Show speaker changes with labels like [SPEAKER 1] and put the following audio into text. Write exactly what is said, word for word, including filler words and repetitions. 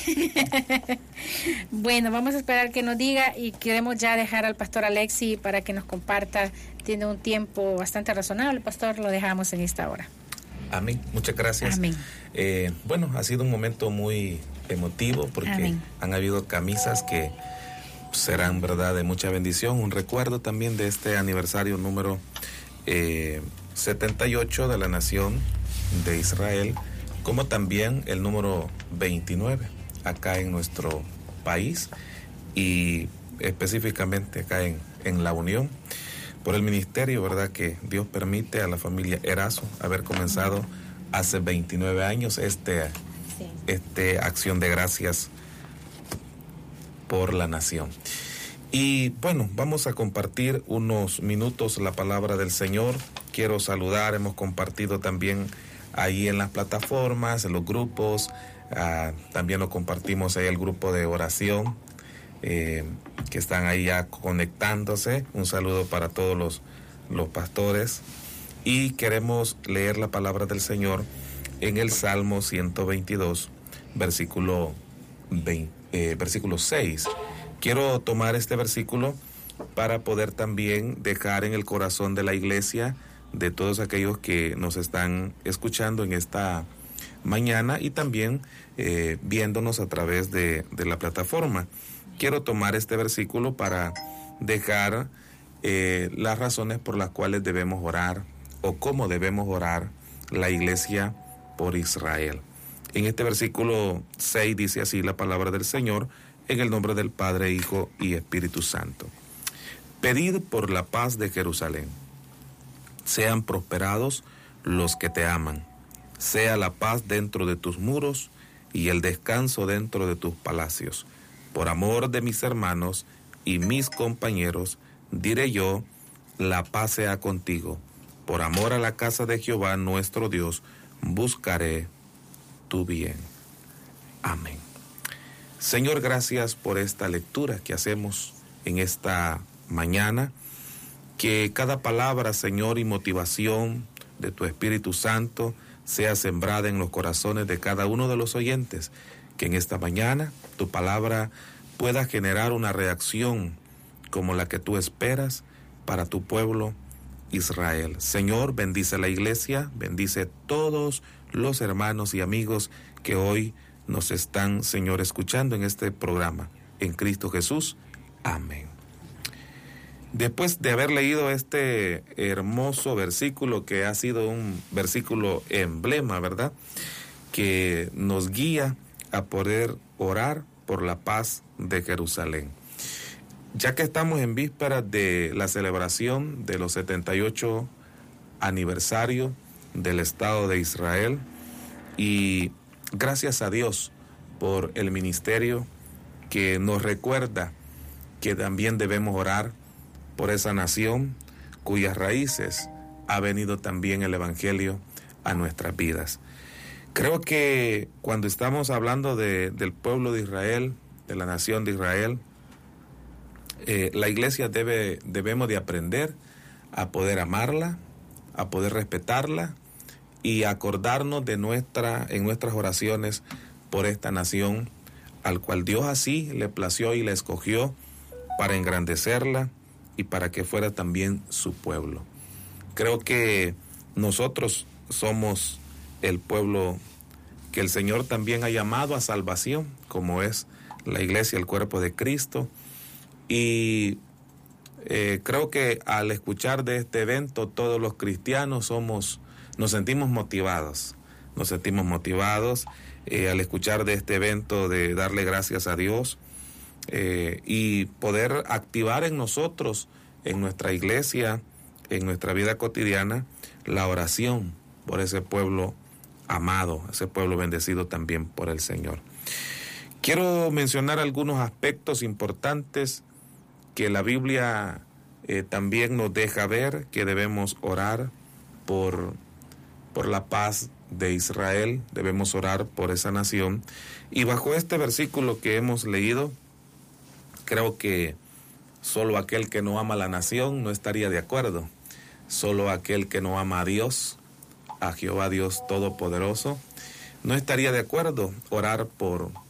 [SPEAKER 1] Bueno, vamos a esperar que nos diga y queremos ya dejar al pastor Alexi para que nos comparta. Tiene un tiempo bastante razonable, pastor, lo dejamos en esta hora.
[SPEAKER 2] Amén, muchas gracias.
[SPEAKER 1] Amén.
[SPEAKER 2] Eh, bueno, ha sido un momento muy emotivo porque Amén. Han habido camisas que serán, verdad, de mucha bendición. Un recuerdo también de este aniversario número eh, setenta y ocho de la nación de Israel, como también el número veintinueve acá en nuestro país y específicamente acá en, en La Unión, por el ministerio, verdad, que Dios permite a la familia Erazo haber comenzado hace veintinueve años este, sí. este acción de gracias por la nación. Y bueno, vamos a compartir unos minutos la palabra del Señor. Quiero saludar, hemos compartido también ahí en las plataformas, en los grupos, uh, también lo compartimos ahí el grupo de oración, eh, que están ahí ya conectándose. Un saludo para todos los, los pastores. Y queremos leer la palabra del Señor en el Salmo ciento veintidós, versículo, veinte, eh, versículo seis. Quiero tomar este versículo para poder también dejar en el corazón de la iglesia, de todos aquellos que nos están escuchando en esta mañana y también eh, viéndonos a través de, de la plataforma. Quiero tomar este versículo para dejar eh, las razones por las cuales debemos orar o cómo debemos orar la iglesia por Israel. En este versículo seis dice así la palabra del Señor, en el nombre del Padre, Hijo y Espíritu Santo. Pedid por la paz de Jerusalén. Sean prosperados los que te aman. Sea la paz dentro de tus muros y el descanso dentro de tus palacios. Por amor de mis hermanos y mis compañeros, diré yo, la paz sea contigo. Por amor a la casa de Jehová nuestro Dios, buscaré tu bien. Amén. Señor, gracias por esta lectura que hacemos en esta mañana. Que cada palabra, Señor, y motivación de tu Espíritu Santo sea sembrada en los corazones de cada uno de los oyentes. Que en esta mañana tu palabra pueda generar una reacción como la que tú esperas para tu pueblo Israel. Señor, bendice la iglesia, bendice todos los hermanos y amigos que hoy nos están, Señor, escuchando en este programa. En Cristo Jesús. Amén. Después de haber leído este hermoso versículo, que ha sido un versículo emblema, ¿verdad?, que nos guía a poder orar por la paz de Jerusalén. Ya que estamos en vísperas de la celebración de los setenta y ocho aniversario del Estado de Israel, y gracias a Dios por el ministerio que nos recuerda que también debemos orar por esa nación cuyas raíces ha venido también el Evangelio a nuestras vidas. Creo que cuando estamos hablando de, del pueblo de Israel, de la nación de Israel, eh, la iglesia debe, debemos de aprender a poder amarla, a poder respetarla y acordarnos de nuestra, en nuestras oraciones por esta nación, al cual Dios así le plació y le escogió para engrandecerla y para que fuera también su pueblo. Creo que nosotros somos el pueblo que el Señor también ha llamado a salvación, como es la iglesia, el cuerpo de Cristo. Y eh, creo que al escuchar de este evento, todos los cristianos somos, nos sentimos motivados, nos sentimos motivados eh, al escuchar de este evento, de darle gracias a Dios, Eh, y poder activar en nosotros, en nuestra iglesia, en nuestra vida cotidiana, la oración por ese pueblo amado, ese pueblo bendecido también por el Señor. Quiero mencionar algunos aspectos importantes que la Biblia eh, también nos deja ver, que debemos orar por, por la paz de Israel, debemos orar por esa nación. Y bajo este versículo que hemos leído, creo que solo aquel que no ama a la nación no estaría de acuerdo. Solo aquel que no ama a Dios, a Jehová Dios Todopoderoso, no estaría de acuerdo orar por,